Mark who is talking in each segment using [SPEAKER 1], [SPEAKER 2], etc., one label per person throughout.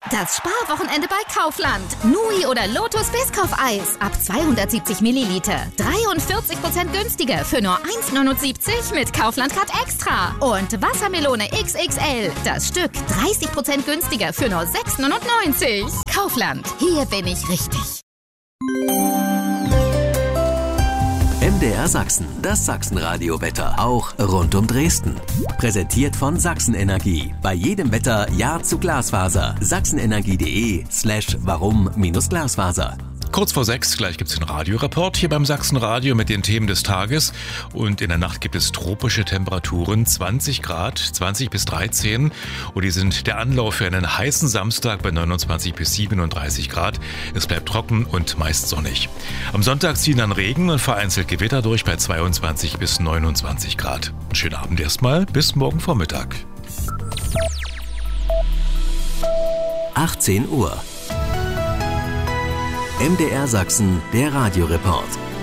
[SPEAKER 1] Das Sparwochenende bei Kaufland. Nui oder Lotus Biscoff-Eis ab 270 Milliliter. 43% günstiger für nur 1,79 mit Kaufland Card Extra. Und Wassermelone XXL. Das Stück 30% günstiger für nur 6,99. Kaufland. Hier bin ich richtig.
[SPEAKER 2] MDR Sachsen, das Sachsenradio-Wetter, auch rund um Dresden. Präsentiert von Sachsenenergie. Bei jedem Wetter Ja zu Glasfaser. sachsenenergie.de/warum-Glasfaser.
[SPEAKER 3] Kurz vor 6, gleich gibt es den Radioreport hier beim Sachsenradio mit den Themen des Tages. Und in der Nacht gibt es tropische Temperaturen, 20 Grad, 20 bis 13. Und die sind der Anlauf für einen heißen Samstag bei 29 bis 37 Grad. Es bleibt trocken und meist sonnig. Am Sonntag ziehen dann Regen und vereinzelt Gewitter durch bei 22 bis 29 Grad. Einen schönen Abend erstmal, bis morgen Vormittag.
[SPEAKER 2] 18 Uhr. MDR Sachsen, der Radioreport.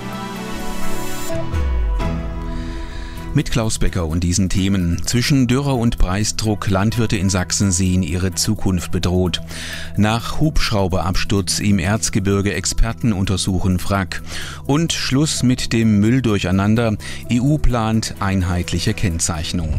[SPEAKER 4] Mit Klaus Becker und diesen Themen. Zwischen Dürre und Preisdruck Landwirte in Sachsen sehen ihre Zukunft bedroht. Nach Hubschrauberabsturz im Erzgebirge Experten untersuchen Wrack. Und Schluss mit dem Mülldurcheinander. EU plant einheitliche Kennzeichnung.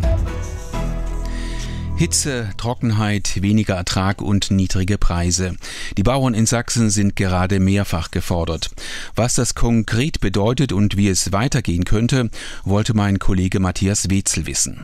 [SPEAKER 4] Hitze, Trockenheit, weniger Ertrag und niedrige Preise. Die Bauern in Sachsen sind gerade mehrfach gefordert. Was das konkret bedeutet und wie es weitergehen könnte, wollte mein Kollege Matthias Wetzel wissen.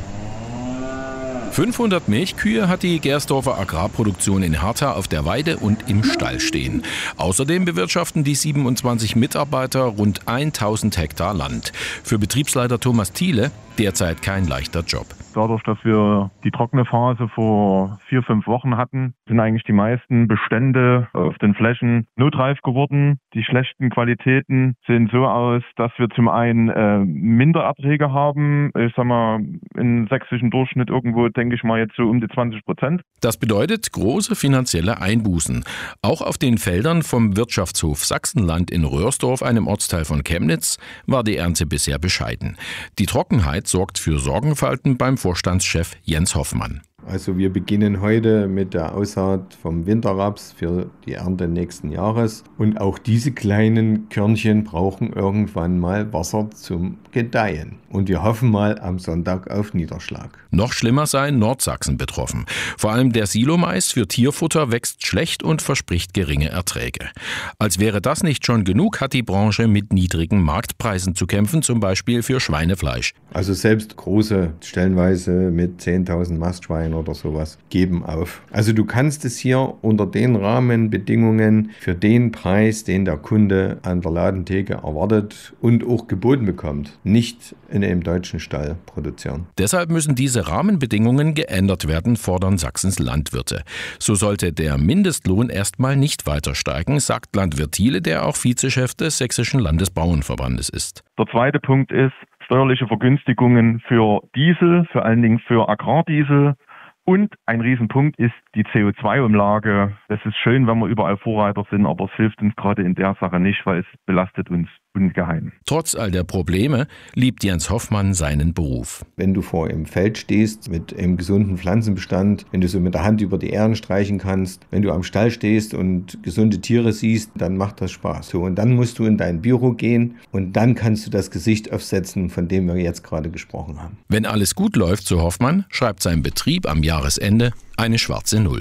[SPEAKER 5] 500 Milchkühe hat die Gersdorfer Agrarproduktion in Hertha auf der Weide und im Stall stehen. Außerdem bewirtschaften die 27 Mitarbeiter rund 1000 Hektar Land. Für Betriebsleiter Thomas Thiele derzeit kein leichter Job.
[SPEAKER 6] Dadurch, dass wir die trockene Phase vor 4-5 Wochen hatten, sind eigentlich die meisten Bestände auf den Flächen notreif geworden. Die schlechten Qualitäten sehen so aus, dass wir zum einen Mindererträge haben. Ich sag mal, im sächsischen Durchschnitt irgendwo, denke ich mal, jetzt so um die 20%.
[SPEAKER 5] Das bedeutet große finanzielle Einbußen. Auch auf den Feldern vom Wirtschaftshof Sachsenland in Röhrsdorf, einem Ortsteil von Chemnitz, war die Ernte bisher bescheiden. Die Trockenheit sorgt für Sorgenfalten beim Vorstandschef Jens Hoffmann.
[SPEAKER 7] Also wir beginnen heute mit der Aussaat vom Winterraps für die Ernte nächsten Jahres. Und auch diese kleinen Körnchen brauchen irgendwann mal Wasser zum Gedeihen. Und wir hoffen mal am Sonntag auf Niederschlag.
[SPEAKER 5] Noch schlimmer sei Nordsachsen betroffen. Vor allem der Silomais für Tierfutter wächst schlecht und verspricht geringe Erträge. Als wäre das nicht schon genug, hat die Branche mit niedrigen Marktpreisen zu kämpfen, zum Beispiel für Schweinefleisch.
[SPEAKER 7] Also selbst große, stellenweise mit 10.000 Mastschweinen oder sowas, geben auf. Also du kannst es hier unter den Rahmenbedingungen für den Preis, den der Kunde an der Ladentheke erwartet und auch geboten bekommt, nicht in einem deutschen Stall produzieren.
[SPEAKER 5] Deshalb müssen diese Rahmenbedingungen geändert werden, fordern Sachsens Landwirte. So sollte der Mindestlohn erstmal nicht weiter steigen, sagt Landwirt Thiele, der auch Vizechef des Sächsischen Landesbauernverbandes ist.
[SPEAKER 6] Der zweite Punkt ist steuerliche Vergünstigungen für Diesel, vor allen Dingen für Agrardiesel. Und ein Riesenpunkt ist die CO2-Umlage. Das ist schön, wenn wir überall Vorreiter sind, aber es hilft uns gerade in der Sache nicht, weil es belastet uns ungeheim.
[SPEAKER 5] Trotz all der Probleme liebt Jens Hoffmann seinen Beruf.
[SPEAKER 7] Wenn du vor einem Feld stehst mit einem gesunden Pflanzenbestand, wenn du so mit der Hand über die Ähren streichen kannst, wenn du am Stall stehst und gesunde Tiere siehst, dann macht das Spaß. So, und dann musst du in dein Büro gehen und dann kannst du das Gesicht aufsetzen, von dem wir jetzt gerade gesprochen haben.
[SPEAKER 5] Wenn alles gut läuft, so Hoffmann, schreibt sein Betrieb am Jahresende eine schwarze Null.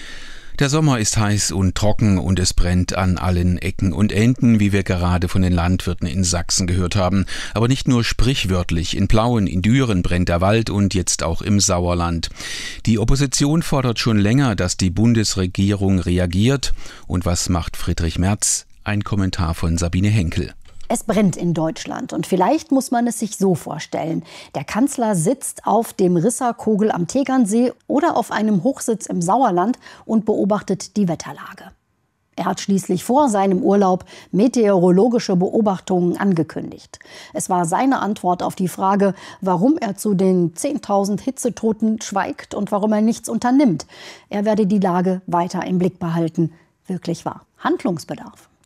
[SPEAKER 4] Der Sommer ist heiß und trocken und es brennt an allen Ecken und Enden, wie wir gerade von den Landwirten in Sachsen gehört haben. Aber nicht nur sprichwörtlich. In Plauen, in Düren brennt der Wald und jetzt auch im Sauerland. Die Opposition fordert schon länger, dass die Bundesregierung reagiert. Und was macht Friedrich Merz? Ein Kommentar von Sabine Henkel.
[SPEAKER 8] Es brennt in Deutschland und vielleicht muss man es sich so vorstellen. Der Kanzler sitzt auf dem Risserkogel am Tegernsee oder auf einem Hochsitz im Sauerland und beobachtet die Wetterlage. Er hat schließlich vor seinem Urlaub meteorologische Beobachtungen angekündigt. Es war seine Antwort auf die Frage, warum er zu den 10.000 Hitzetoten schweigt und warum er nichts unternimmt. Er werde die Lage weiter im Blick behalten. Wirklich wahr. Handlungsbedarf.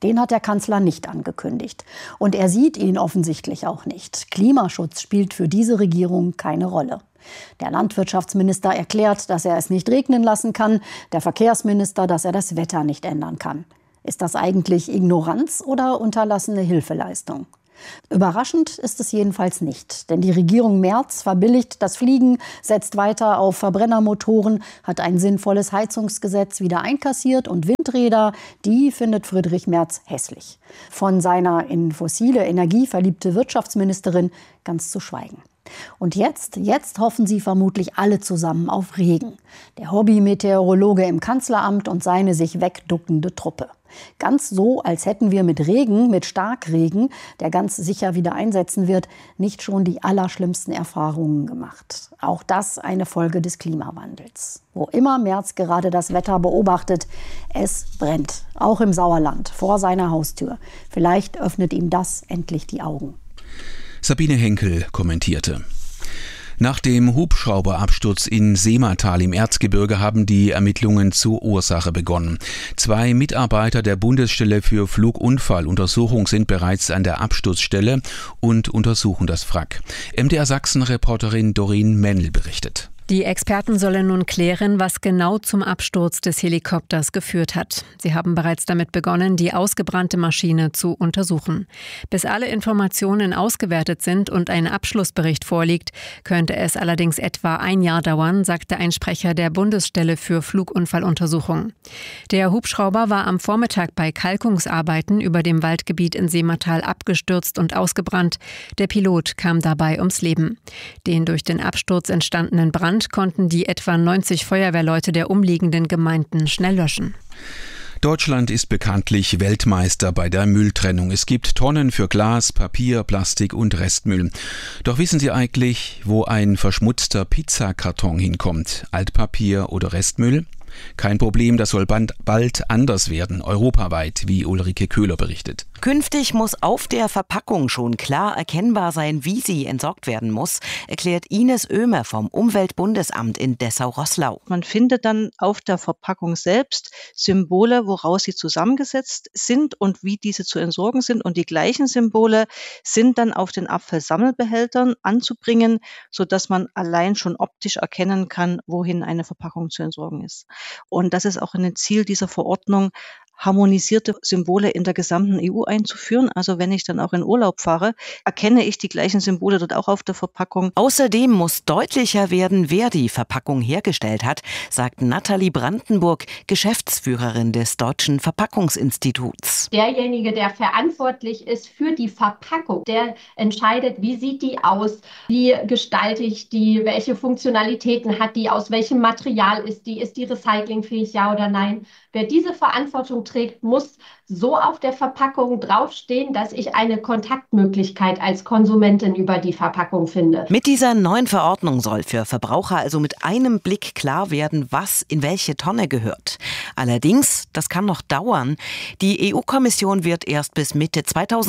[SPEAKER 8] Den hat der Kanzler nicht angekündigt. Und er sieht ihn offensichtlich auch nicht. Klimaschutz spielt für diese Regierung keine Rolle. Der Landwirtschaftsminister erklärt, dass er es nicht regnen lassen kann. Der Verkehrsminister, dass er das Wetter nicht ändern kann. Ist das eigentlich Ignoranz oder unterlassene Hilfeleistung? Überraschend ist es jedenfalls nicht, denn die Regierung Merz verbilligt das Fliegen, setzt weiter auf Verbrennermotoren, hat ein sinnvolles Heizungsgesetz wieder einkassiert und Windräder, die findet Friedrich Merz hässlich. Von seiner in fossile Energie verliebte Wirtschaftsministerin ganz zu schweigen. Und jetzt hoffen sie vermutlich alle zusammen auf Regen. Der Hobby-Meteorologe im Kanzleramt und seine sich wegduckende Truppe. Ganz so, als hätten wir mit Regen, mit Starkregen, der ganz sicher wieder einsetzen wird, nicht schon die allerschlimmsten Erfahrungen gemacht. Auch das eine Folge des Klimawandels. Wo immer Merz gerade das Wetter beobachtet, es brennt. Auch im Sauerland, vor seiner Haustür. Vielleicht öffnet ihm das endlich die Augen.
[SPEAKER 4] Sabine Henkel kommentierte. Nach dem Hubschrauberabsturz in Seematal im Erzgebirge haben die Ermittlungen zur Ursache begonnen. 2 Mitarbeiter der Bundesstelle für Flugunfalluntersuchung sind bereits an der Absturzstelle und untersuchen das Wrack. MDR Sachsen-Reporterin Doreen Mennel berichtet.
[SPEAKER 9] Die Experten sollen nun klären, was genau zum Absturz des Helikopters geführt hat. Sie haben bereits damit begonnen, die ausgebrannte Maschine zu untersuchen. Bis alle Informationen ausgewertet sind und ein Abschlussbericht vorliegt, könnte es allerdings etwa 1 Jahr dauern, sagte ein Sprecher der Bundesstelle für Flugunfalluntersuchung. Der Hubschrauber war am Vormittag bei Kalkungsarbeiten über dem Waldgebiet in Seematal abgestürzt und ausgebrannt. Der Pilot kam dabei ums Leben. Den durch den Absturz entstandenen Brand konnten die etwa 90 Feuerwehrleute der umliegenden Gemeinden schnell löschen.
[SPEAKER 4] Deutschland ist bekanntlich Weltmeister bei der Mülltrennung. Es gibt Tonnen für Glas, Papier, Plastik und Restmüll. Doch wissen Sie eigentlich, wo ein verschmutzter Pizzakarton hinkommt? Altpapier oder Restmüll? Kein Problem, das soll bald anders werden, europaweit, wie Ulrike Köhler berichtet.
[SPEAKER 10] Künftig muss auf der Verpackung schon klar erkennbar sein, wie sie entsorgt werden muss, erklärt Ines Oehmer vom Umweltbundesamt in Dessau-Roßlau.
[SPEAKER 11] Man findet dann auf der Verpackung selbst Symbole, woraus sie zusammengesetzt sind und wie diese zu entsorgen sind. Und die gleichen Symbole sind dann auf den Abfallsammelbehältern anzubringen, sodass man allein schon optisch erkennen kann, wohin eine Verpackung zu entsorgen ist. Und das ist auch ein Ziel dieser Verordnung, harmonisierte Symbole in der gesamten EU einzuführen. Also wenn ich dann auch in Urlaub fahre, erkenne ich die gleichen Symbole dort auch auf der Verpackung.
[SPEAKER 10] Außerdem muss deutlicher werden, wer die Verpackung hergestellt hat, sagt Nathalie Brandenburg, Geschäftsführerin des Deutschen Verpackungsinstituts.
[SPEAKER 12] Derjenige, der verantwortlich ist für die Verpackung, der entscheidet, wie sieht die aus, wie gestalte ich die, welche Funktionalitäten hat die, aus welchem Material ist die recyclingfähig, ja oder nein. Wer diese Verantwortung trägt, muss so auf der Verpackung draufstehen, dass ich eine Kontaktmöglichkeit als Konsumentin über die Verpackung finde.
[SPEAKER 10] Mit dieser neuen Verordnung soll für Verbraucher also mit einem Blick klar werden, was in welche Tonne gehört. Allerdings, das kann noch dauern. Die EU-Kommission wird erst bis Mitte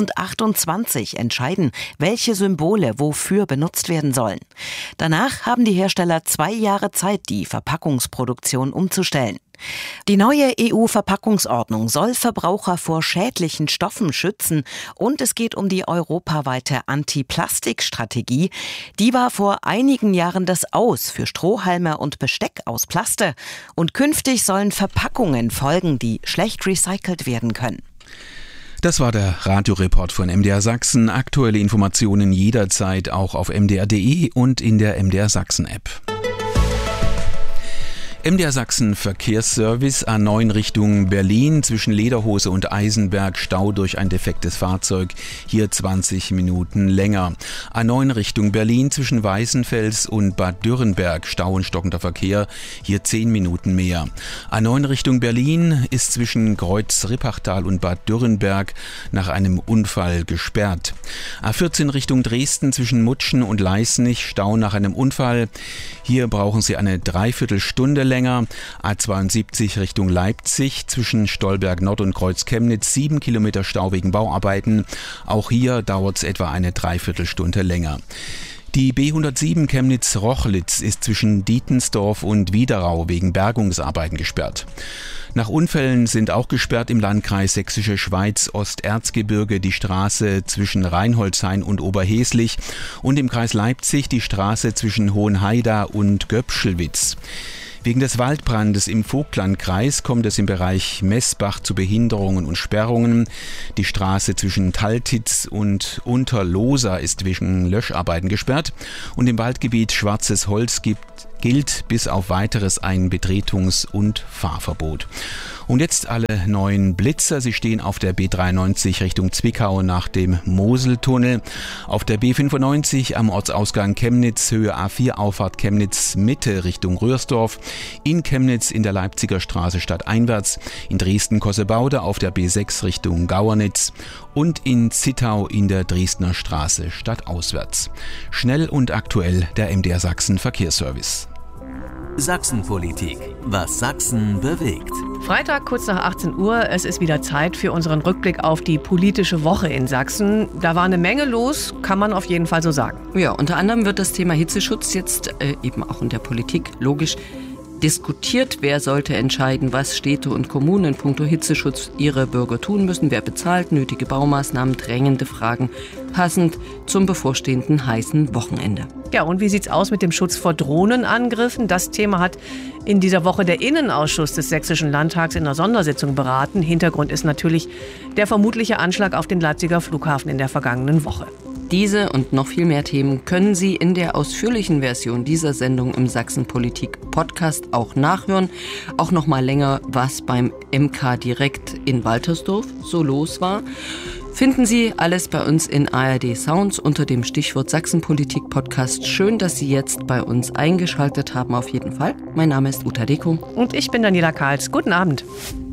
[SPEAKER 10] 2028 entscheiden, welche Symbole wofür benutzt werden sollen. Danach haben die Hersteller 2 Jahre Zeit, die Verpackungsproduktion umzustellen. Die neue EU-Verpackungsordnung soll Verbraucher vor schädlichen Stoffen schützen und es geht um die europaweite Anti-Plastik-Strategie. Die war vor einigen Jahren das Aus für Strohhalme und Besteck aus Plaste. Und künftig sollen Verpackungen folgen, die schlecht recycelt werden können.
[SPEAKER 4] Das war der Radioreport von MDR Sachsen. Aktuelle Informationen jederzeit auch auf mdr.de und in der MDR Sachsen App. MDR Sachsen Verkehrsservice A9 Richtung Berlin zwischen Lederhose und Eisenberg, Stau durch ein defektes Fahrzeug, hier 20 Minuten länger. A9 Richtung Berlin zwischen Weißenfels und Bad Dürrenberg, Stau und stockender Verkehr, hier 10 Minuten mehr. A9 Richtung Berlin ist zwischen Kreuz-Rippachtal und Bad Dürrenberg nach einem Unfall gesperrt. A14 Richtung Dresden zwischen Mutschen und Leißnich, Stau nach einem Unfall. Hier brauchen Sie eine Dreiviertelstunde länger. A72 Richtung Leipzig zwischen Stolberg Nord und Kreuz Chemnitz 7 Kilometer Stau wegen Bauarbeiten. Auch hier dauert es etwa eine Dreiviertelstunde länger. Die B107 Chemnitz-Rochlitz ist zwischen Dietensdorf und Wiederau wegen Bergungsarbeiten gesperrt. Nach Unfällen sind auch gesperrt im Landkreis Sächsische Schweiz Osterzgebirge die Straße zwischen Reinholdshain und Oberheslich und im Kreis Leipzig die Straße zwischen Hohenhaida und Göpschelwitz. Wegen des Waldbrandes im Vogtlandkreis kommt es im Bereich Messbach zu Behinderungen und Sperrungen. Die Straße zwischen Taltitz und Unterlohsa ist wegen Löscharbeiten gesperrt und im Waldgebiet Schwarzes Holz gilt bis auf Weiteres ein Betretungs- und Fahrverbot. Und jetzt alle neuen Blitzer. Sie stehen auf der B93 Richtung Zwickau nach dem Moseltunnel, auf der B95 am Ortsausgang Chemnitz, Höhe A4 Auffahrt Chemnitz Mitte Richtung Röhrsdorf, in Chemnitz in der Leipziger Straße stadteinwärts, in Dresden-Kossebaude auf der B6 Richtung Gauernitz und in Zittau in der Dresdner Straße stadtauswärts. Schnell und aktuell der MDR Sachsen Verkehrsservice.
[SPEAKER 2] Sachsenpolitik. Was Sachsen bewegt.
[SPEAKER 13] Freitag kurz nach 18 Uhr. Es ist wieder Zeit für unseren Rückblick auf die politische Woche in Sachsen. Da war eine Menge los, kann man auf jeden Fall so sagen.
[SPEAKER 14] Ja, unter anderem wird das Thema Hitzeschutz jetzt eben auch in der Politik logisch diskutiert. Wer sollte entscheiden, was Städte und Kommunen in puncto Hitzeschutz ihre Bürger tun müssen? Wer bezahlt nötige Baumaßnahmen, drängende Fragen, passend zum bevorstehenden heißen Wochenende.
[SPEAKER 13] Ja, und wie sieht's aus mit dem Schutz vor Drohnenangriffen? Das Thema hat in dieser Woche der Innenausschuss des Sächsischen Landtags in einer Sondersitzung beraten. Hintergrund ist natürlich der vermutliche Anschlag auf den Leipziger Flughafen in der vergangenen Woche.
[SPEAKER 14] Diese und noch viel mehr Themen können Sie in der ausführlichen Version dieser Sendung im Sachsen-Politik-Podcast auch nachhören. Auch noch mal länger, was beim MK direkt in Waltersdorf so los war. Finden Sie alles bei uns in ARD Sounds unter dem Stichwort Sachsen-Politik-Podcast. Schön, dass Sie jetzt bei uns eingeschaltet haben, auf jeden Fall. Mein Name ist Uta Deko.
[SPEAKER 13] Und ich bin Daniela Karls. Guten Abend.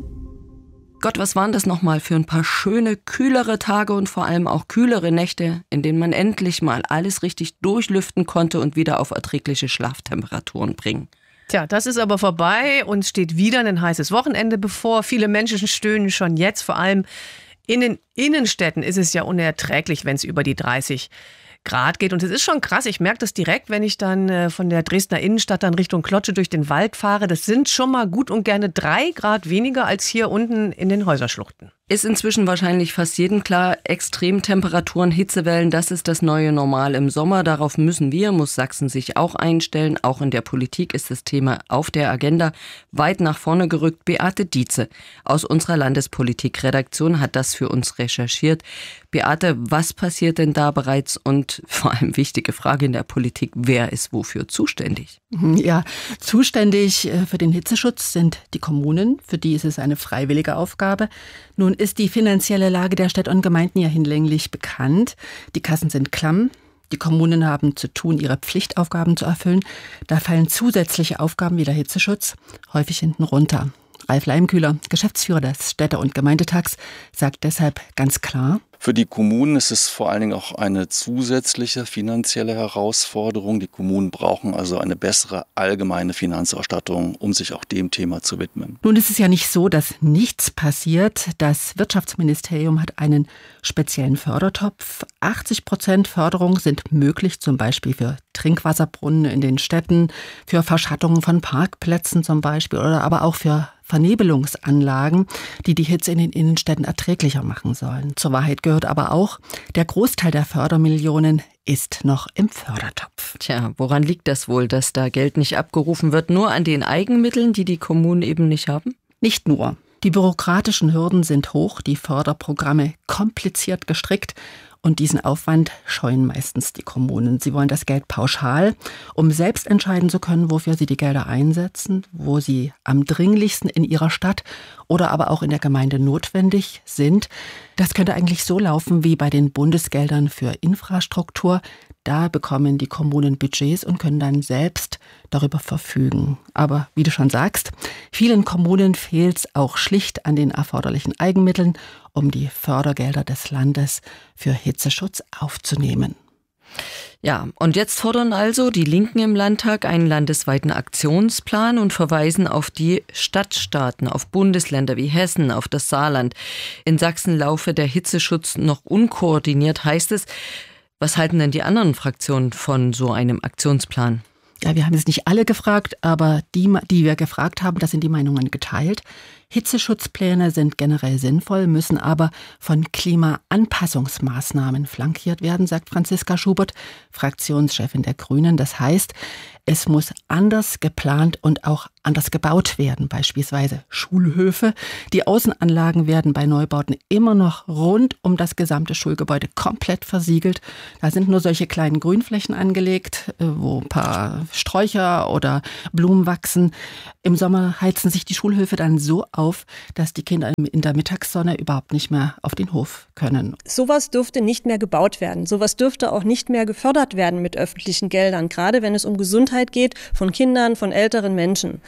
[SPEAKER 14] Gott, was waren das nochmal für ein paar schöne, kühlere Tage und vor allem auch kühlere Nächte, in denen man endlich mal alles richtig durchlüften konnte und wieder auf erträgliche Schlaftemperaturen bringen.
[SPEAKER 13] Tja, das ist aber vorbei. Uns steht wieder ein heißes Wochenende bevor. Viele Menschen stöhnen schon jetzt. Vor allem in den Innenstädten ist es ja unerträglich, wenn es über die 30 Grad geht. Und es ist schon krass, ich merke das direkt, wenn ich dann von der Dresdner Innenstadt dann Richtung Klotsche durch den Wald fahre. Das sind schon mal gut und gerne 3 Grad weniger als hier unten in den Häuserschluchten.
[SPEAKER 14] Ist inzwischen wahrscheinlich fast jedem klar, Extremtemperaturen, Hitzewellen, das ist das neue Normal im Sommer. Darauf muss Sachsen sich auch einstellen. Auch in der Politik ist das Thema auf der Agenda weit nach vorne gerückt. Beate Dietze aus unserer Landespolitik-Redaktion hat das für uns recherchiert. Beate, was passiert denn da bereits? Und vor allem wichtige Frage in der Politik, wer ist wofür zuständig?
[SPEAKER 15] Ja, zuständig für den Hitzeschutz sind die Kommunen. Für die ist es eine freiwillige Aufgabe. Nun ist die finanzielle Lage der Städte und Gemeinden ja hinlänglich bekannt. Die Kassen sind klamm. Die Kommunen haben zu tun, ihre Pflichtaufgaben zu erfüllen. Da fallen zusätzliche Aufgaben wie der Hitzeschutz häufig hinten runter. Ralf Leimkühler, Geschäftsführer des Städte- und Gemeindetags, sagt deshalb ganz klar:
[SPEAKER 16] Für die Kommunen ist es vor allen Dingen auch eine zusätzliche finanzielle Herausforderung. Die Kommunen brauchen also eine bessere allgemeine Finanzausstattung, um sich auch dem Thema zu widmen.
[SPEAKER 15] Nun ist es ja nicht so, dass nichts passiert. Das Wirtschaftsministerium hat einen speziellen Fördertopf. 80% Förderung sind möglich, zum Beispiel für Trinkwasserbrunnen in den Städten, für Verschattungen von Parkplätzen zum Beispiel oder aber auch für Vernebelungsanlagen, die die Hitze in den Innenstädten erträglicher machen sollen. Zur Wahrheit gehört aber auch, der Großteil der Fördermillionen ist noch im Fördertopf.
[SPEAKER 14] Tja, woran liegt das wohl, dass da Geld nicht abgerufen wird? Nur an den Eigenmitteln, die die Kommunen eben nicht haben?
[SPEAKER 15] Nicht nur. Die bürokratischen Hürden sind hoch, die Förderprogramme kompliziert gestrickt. Und diesen Aufwand scheuen meistens die Kommunen. Sie wollen das Geld pauschal, um selbst entscheiden zu können, wofür sie die Gelder einsetzen, wo sie am dringlichsten in ihrer Stadt oder aber auch in der Gemeinde notwendig sind. Das könnte eigentlich so laufen wie bei den Bundesgeldern für Infrastruktur. Da bekommen die Kommunen Budgets und können dann selbst darüber verfügen. Aber wie du schon sagst, vielen Kommunen fehlt es auch schlicht an den erforderlichen Eigenmitteln, um die Fördergelder des Landes für Hitzeschutz aufzunehmen.
[SPEAKER 14] Ja, und jetzt fordern also die Linken im Landtag einen landesweiten Aktionsplan und verweisen auf die Stadtstaaten, auf Bundesländer wie Hessen, auf das Saarland. In Sachsen laufe der Hitzeschutz noch unkoordiniert, heißt es. Was halten denn die anderen Fraktionen von so einem Aktionsplan?
[SPEAKER 15] Ja, wir haben jetzt nicht alle gefragt, aber die wir gefragt haben, da sind die Meinungen geteilt. Hitzeschutzpläne sind generell sinnvoll, müssen aber von Klimaanpassungsmaßnahmen flankiert werden, sagt Franziska Schubert, Fraktionschefin der Grünen. Das heißt, es muss anders geplant und auch anders gebaut werden, beispielsweise Schulhöfe. Die Außenanlagen werden bei Neubauten immer noch rund um das gesamte Schulgebäude komplett versiegelt. Da sind nur solche kleinen Grünflächen angelegt, wo ein paar Sträucher oder Blumen wachsen. Im Sommer heizen sich die Schulhöfe dann so auf, dass die Kinder in der Mittagssonne überhaupt nicht mehr auf den Hof können.
[SPEAKER 17] Sowas dürfte nicht mehr gebaut werden. Sowas dürfte auch nicht mehr gefördert werden mit öffentlichen Geldern, gerade wenn es um Gesundheit geht von Kindern, von älteren Menschen.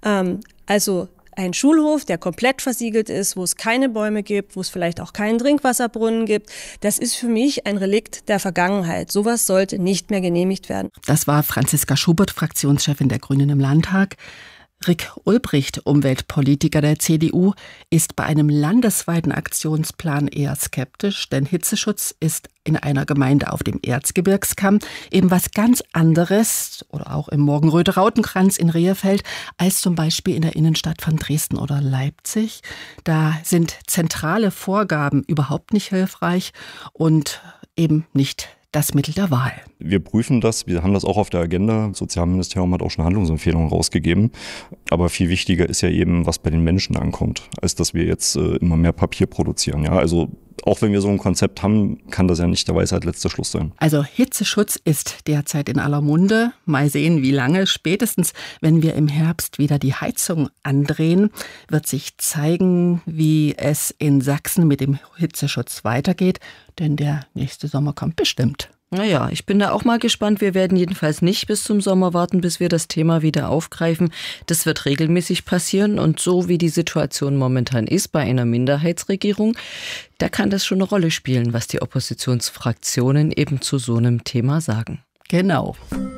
[SPEAKER 17] Also ein Schulhof, der komplett versiegelt ist, wo es keine Bäume gibt, wo es vielleicht auch keinen Trinkwasserbrunnen gibt, das ist für mich ein Relikt der Vergangenheit. Sowas sollte nicht mehr genehmigt werden.
[SPEAKER 15] Das war Franziska Schubert, Fraktionschefin der Grünen im Landtag. Rick Ulbricht, Umweltpolitiker der CDU, ist bei einem landesweiten Aktionsplan eher skeptisch, denn Hitzeschutz ist in einer Gemeinde auf dem Erzgebirgskamm eben was ganz anderes oder auch im Morgenröte-Rautenkranz in Rehefeld als zum Beispiel in der Innenstadt von Dresden oder Leipzig. Da sind zentrale Vorgaben überhaupt nicht hilfreich und eben nicht das Mittel der Wahl.
[SPEAKER 18] Wir prüfen das, wir haben das auch auf der Agenda. Das Sozialministerium hat auch schon Handlungsempfehlungen rausgegeben. Aber viel wichtiger ist ja eben, was bei den Menschen ankommt, als dass wir jetzt immer mehr Papier produzieren. Ja, also auch wenn wir so ein Konzept haben, kann das ja nicht der Weisheit letzter Schluss sein.
[SPEAKER 15] Also Hitzeschutz ist derzeit in aller Munde. Mal sehen, wie lange. Spätestens, wenn wir im Herbst wieder die Heizung andrehen, wird sich zeigen, wie es in Sachsen mit dem Hitzeschutz weitergeht. Denn der nächste Sommer kommt bestimmt.
[SPEAKER 14] Naja, ich bin da auch mal gespannt. Wir werden jedenfalls nicht bis zum Sommer warten, bis wir das Thema wieder aufgreifen. Das wird regelmäßig passieren und so wie die Situation momentan ist bei einer Minderheitsregierung, da kann das schon eine Rolle spielen, was die Oppositionsfraktionen eben zu so einem Thema sagen.
[SPEAKER 15] Genau.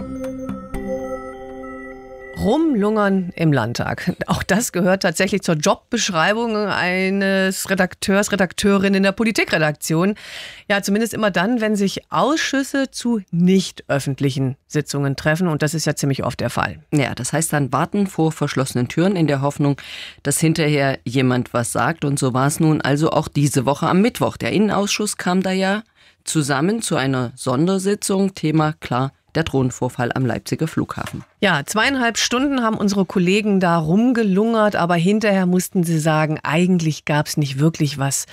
[SPEAKER 13] Rumlungern im Landtag. Auch das gehört tatsächlich zur Jobbeschreibung eines Redakteurs, Redakteurin in der Politikredaktion. Ja, zumindest immer dann, wenn sich Ausschüsse zu nicht öffentlichen Sitzungen treffen. Und das ist ja ziemlich oft der Fall.
[SPEAKER 14] Ja, das heißt dann warten vor verschlossenen Türen in der Hoffnung, dass hinterher jemand was sagt. Und so war es nun also auch diese Woche am Mittwoch. Der Innenausschuss kam da ja zusammen zu einer Sondersitzung. Thema klar, der Drohnenvorfall am Leipziger Flughafen.
[SPEAKER 13] Ja, 2,5 Stunden haben unsere Kollegen da rumgelungert, aber hinterher mussten sie sagen, eigentlich gab es nicht wirklich was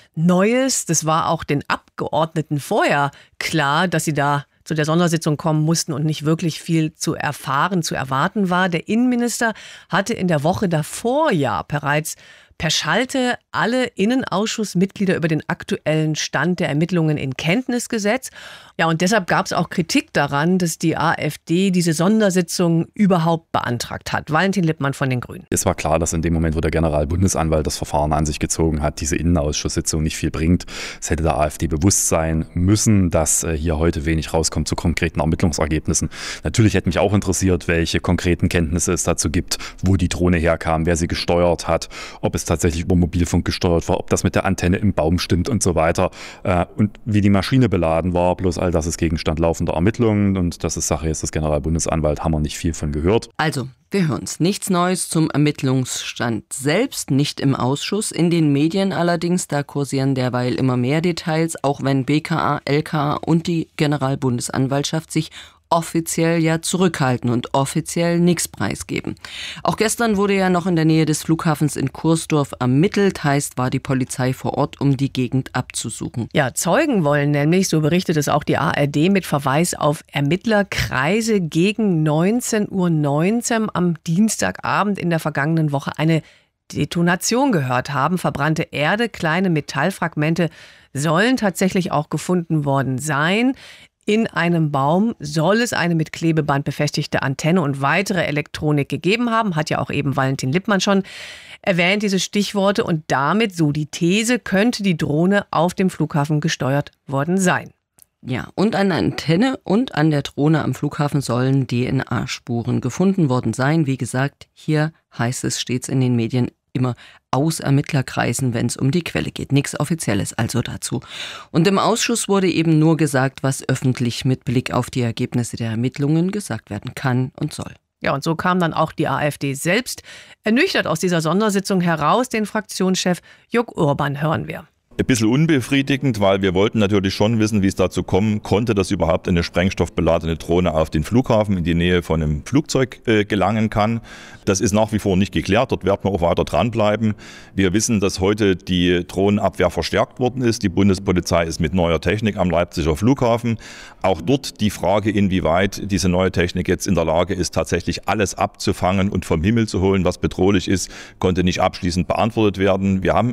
[SPEAKER 13] Neues. Das war auch den Abgeordneten vorher klar, dass sie da zu der Sondersitzung kommen mussten und nicht wirklich viel zu erwarten war. Der Innenminister hatte in der Woche davor ja bereits per Schalte alle Innenausschussmitglieder über den aktuellen Stand der Ermittlungen in Kenntnis gesetzt. Ja, und deshalb gab es auch Kritik daran, dass die AfD diese Sondersitzung überhaupt beantragt hat. Valentin Lippmann von den Grünen.
[SPEAKER 19] Es war klar, dass in dem Moment, wo der Generalbundesanwalt das Verfahren an sich gezogen hat, diese Innenausschusssitzung nicht viel bringt. Es hätte der AfD bewusst sein müssen, dass hier heute wenig rauskommt zu konkreten Ermittlungsergebnissen. Natürlich hätte mich auch interessiert, welche konkreten Kenntnisse es dazu gibt, wo die Drohne herkam, wer sie gesteuert hat, ob es tatsächlich über Mobilfunk gesteuert war, ob das mit der Antenne im Baum stimmt und so weiter. Und wie die Maschine beladen war, bloß all das ist Gegenstand laufender Ermittlungen und das ist Sache jetzt des Generalbundesanwalts, haben wir nicht viel von gehört.
[SPEAKER 14] Also, wir hören's. Nichts Neues zum Ermittlungsstand selbst, nicht im Ausschuss. In den Medien allerdings, da kursieren derweil immer mehr Details, auch wenn BKA, LKA und die Generalbundesanwaltschaft sich offiziell ja zurückhalten und offiziell nichts preisgeben. Auch gestern wurde ja noch in der Nähe des Flughafens in Kursdorf ermittelt, heißt, war die Polizei vor Ort, um die Gegend abzusuchen.
[SPEAKER 13] Ja, Zeugen wollen nämlich, so berichtet es auch die ARD mit Verweis auf Ermittlerkreise gegen 19:19 Uhr am Dienstagabend in der vergangenen Woche eine Detonation gehört haben. Verbrannte Erde, kleine Metallfragmente sollen tatsächlich auch gefunden worden sein. In einem Baum soll es eine mit Klebeband befestigte Antenne und weitere Elektronik gegeben haben. Hat ja auch eben Valentin Lippmann schon erwähnt, diese Stichworte. Und damit, so die These, könnte die Drohne auf dem Flughafen gesteuert worden sein.
[SPEAKER 14] Ja, und an der Antenne und an der Drohne am Flughafen sollen DNA-Spuren gefunden worden sein. Wie gesagt, hier heißt es stets in den Medien immer aus Ermittlerkreisen, wenn es um die Quelle geht. Nichts Offizielles also dazu. Und im Ausschuss wurde eben nur gesagt, was öffentlich mit Blick auf die Ergebnisse der Ermittlungen gesagt werden kann und soll.
[SPEAKER 13] Ja, und so kam dann auch die AfD selbst ernüchtert aus dieser Sondersitzung heraus. Den Fraktionschef Jörg Urban hören wir.
[SPEAKER 20] Ein bisschen unbefriedigend, weil wir wollten natürlich schon wissen, wie es dazu kommen konnte, dass überhaupt eine sprengstoffbeladene Drohne auf den Flughafen in die Nähe von einem Flugzeug gelangen kann. Das ist nach wie vor nicht geklärt, dort werden wir auch weiter dranbleiben. Wir wissen, dass heute die Drohnenabwehr verstärkt worden ist. Die Bundespolizei ist mit neuer Technik am Leipziger Flughafen. Auch dort die Frage, inwieweit diese neue Technik jetzt in der Lage ist, tatsächlich alles abzufangen und vom Himmel zu holen, was bedrohlich ist, konnte nicht abschließend beantwortet werden. Wir haben